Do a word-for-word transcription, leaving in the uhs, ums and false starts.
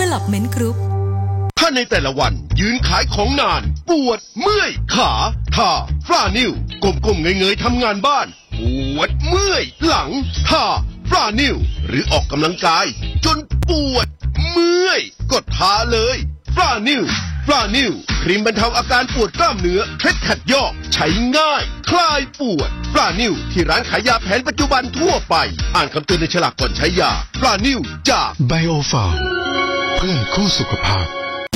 Development Group ถ้าในแต่ละวันยืนขายของนานปวดเมื่อยขาท่าฟลานิลก้มๆเงยๆทำงานบ้านปวดเมื่อยหลังท่าฟลานิลหรือออกกำลังกายจนปวดเมื่อยก็ทาเลยฟลานิลฟลานิลครีมบรรเทาอาการปวดกล้ามเนื้อเคล็ดขัดยอกใช้ง่ายคลายปวดฟลานิลที่ร้านขายยาแผนปัจจุบันทั่วไปอ่านคำเตือนในฉลากก่อนใช้ยาฟลานิลจากไบโอฟาร์มเพื่อนคู่สุขภาพ